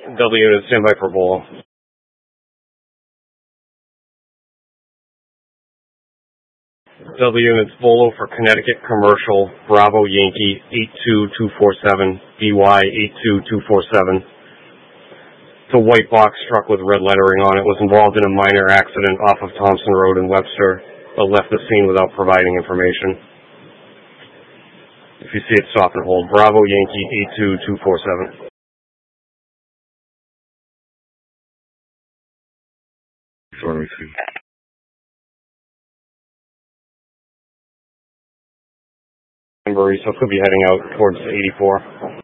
Delta unit, stand by for Bolo. Delta units, Bolo for Connecticut Commercial, Bravo Yankee 82247, BY 82247. It's a white box truck with red lettering on it. Was involved in a minor accident off of Thompson Road in Webster, but left the scene without providing information. If you see it, stop and hold. Bravo Yankee 82247. Sorry, so could be heading out towards 84.